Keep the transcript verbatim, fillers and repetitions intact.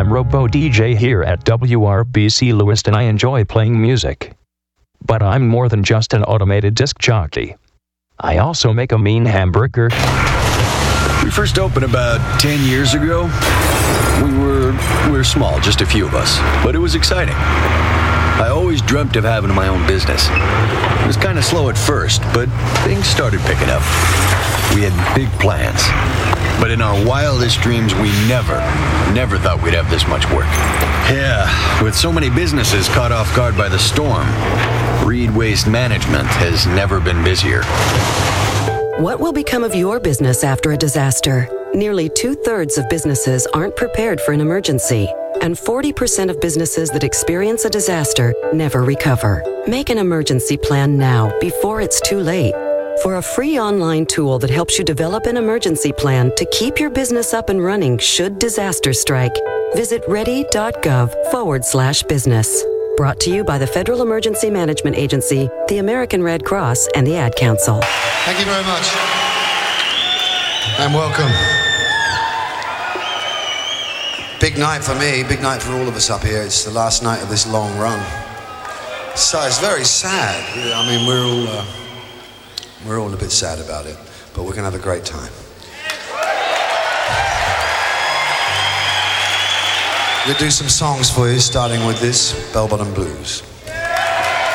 I'm Robo D J here at W R B C Lewiston. I enjoy playing music. But I'm more than just an automated disc jockey. I also make a mean hamburger. We first opened about ten years ago. We were, we were small, just a few of us, but it was exciting. I always dreamt of having my own business. It was kind of slow at first, but things started picking up. We had big plans. But in our wildest dreams, we never, never thought we'd have this much work. Yeah, with so many businesses caught off guard by the storm, Reed Waste Management has never been busier. What will become of your business after a disaster? Nearly two-thirds of businesses aren't prepared for an emergency, and forty percent of businesses that experience a disaster never recover. Make an emergency plan now, before it's too late. For a free online tool that helps you develop an emergency plan to keep your business up and running should disaster strike, visit ready.gov forward slash business. Brought to you by the Federal Emergency Management Agency, the American Red Cross, and the Ad Council. Thank you very much. And welcome. Big night for me, big night for all of us up here. It's the last night of this long run. So it's very sad. I mean, we're all, uh, we're all a bit sad about it, but we're gonna have a great time. We'll do some songs for you, starting with this, Bell Bottom Blues.